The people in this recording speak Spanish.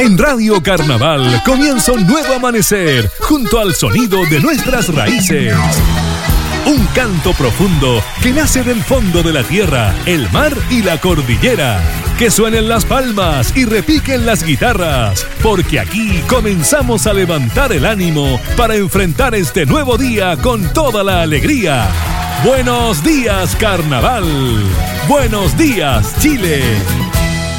En Radio Carnaval comienza un nuevo amanecer junto al sonido de nuestras raíces. Un canto profundo que nace del fondo de la tierra, el mar y la cordillera. Que suenen las palmas y repiquen las guitarras, porque aquí comenzamos a levantar el ánimo para enfrentar este nuevo día con toda la alegría. Buenos días, Carnaval. Buenos días, Chile.